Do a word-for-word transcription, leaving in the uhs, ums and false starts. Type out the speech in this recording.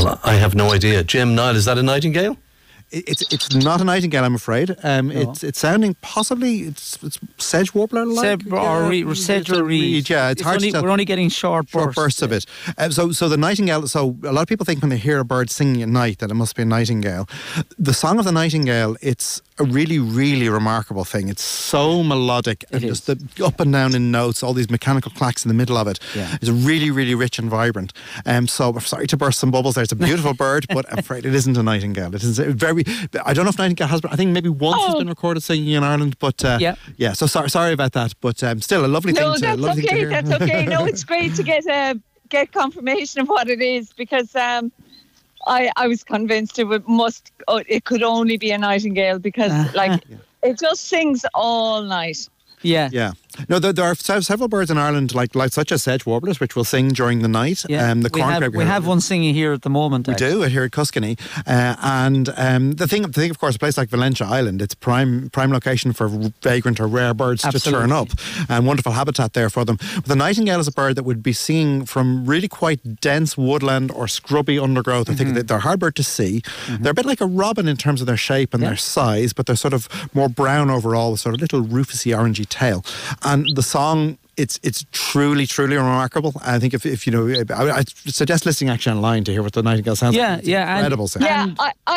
Well, I have no idea. Jim, Niall, is that a nightingale? It's it's not a nightingale, I'm afraid. Um, No. It's it's sounding possibly it's it's sedge warbler like Seb, or re, sedge or reed. Yeah, it's, It's hard only, to tell. We're only getting short bursts. Short bursts of it. Um, so, so the nightingale. So, a lot of people think when they hear a bird singing at night that it must be a nightingale. The song of the nightingale. It's a really, really remarkable thing. It's so melodic and It just is. the up and down in notes, all these mechanical clacks in the middle of it. Yeah. It's really, really rich and vibrant. Um, so, I'm sorry to burst some bubbles there. It's a beautiful bird, but I'm afraid it isn't a nightingale. It is a very. I don't know if nightingale has been. I think maybe once Oh. it's been recorded singing in Ireland, but uh, Yeah. yeah. So sorry, sorry about that. But um, still a lovely No, thing to. that's lovely thing to okay. hear. That's okay. No, it's great to get uh, get confirmation of what it is, because um, I I was convinced it would must oh, it could only be a nightingale, because like it just sings all night. Yeah. Yeah. No, there, there are sev- several birds in Ireland, like like such as sedge warblers, which will sing during the night. Yeah. Um, the we have, corncrake we have one singing here at the moment. We actually. do here at Tuscany, uh, and um, the thing, the thing, of course, a place like Valentia Island, it's prime prime location for vagrant or rare birds Absolutely. to turn up, and wonderful habitat there for them. But the nightingale is a bird that would be singing from really quite dense woodland or scrubby undergrowth. I Mm-hmm. think that they're a hard bird to see. They're a bit like a robin in terms of their shape and Yeah. their size, but they're sort of more brown overall, with sort of little rufusy orangey tail, and the song. It's it's truly truly remarkable. I think if, if you know, I, I suggest listening actually online to hear what the nightingale sounds Yeah, like. It's yeah, and- incredible sound. Yeah, And- I,